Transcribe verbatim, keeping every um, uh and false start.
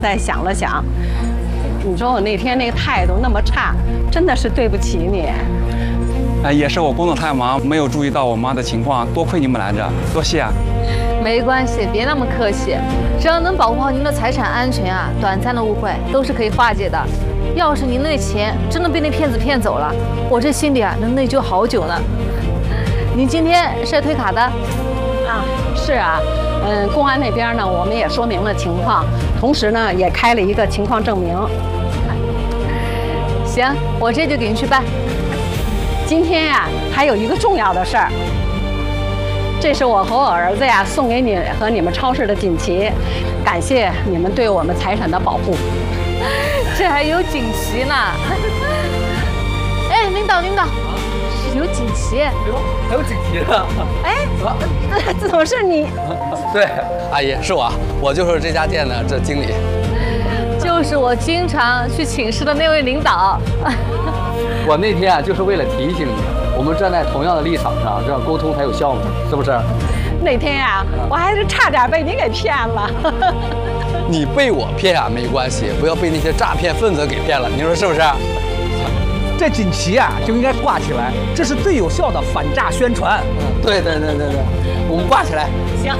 再想了想，你说我那天那个态度那么差，真的是对不起你。 哎，也是我工作太忙，没有注意到我妈的情况，多亏你们来着，多谢啊。 没关系，别那么客气，只要能保护好您的财产安全啊，短暂的误会都是可以化解的。要是您那钱真的被那骗子骗走了，我这心里啊能内疚好久呢。您今天是来推卡的？ 啊，是啊。嗯，公安那边呢，我们也说明了情况，同时呢，也开了一个情况证明。 行，我这就给您去办。 今天呀、啊，还有一个重要的事儿，这是我和我儿子呀送给你和你们超市的锦旗，感谢你们对我们财产的保护。 这还有锦旗呢！哎，领导，领导。有锦旗， 哎呦，还有锦旗呢！ 哎，怎么是你？ 对，阿姨是我，我就是这家店的这经理， 就是我经常去请示的那位领导。 我那天啊，就是为了提醒你，我们站在同样的立场上，这样沟通才有效嘛，是不是？ 那天呀、啊，我还是差点被你给骗了。 你被我骗啊没关系，不要被那些诈骗分子给骗了，你说是不是？ 这锦旗啊就应该挂起来，这是最有效的反诈宣传。 嗯，对对对对对，我们挂起来。 行。